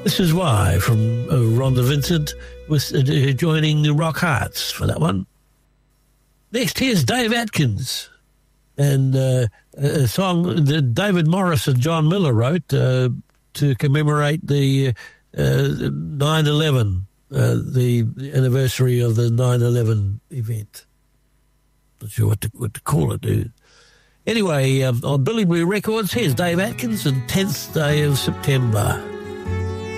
This Is Why from Rhonda Vincent, with joining the Rock Hearts for that one. Next, here's Dave Atkins, and a song that David Morris and John Miller wrote to commemorate the 9/11, the anniversary of the 9/11 event. Not sure what to call it, dude. Anyway, on Billy Blue Records, here's Dave Atkins and 10th Day of September.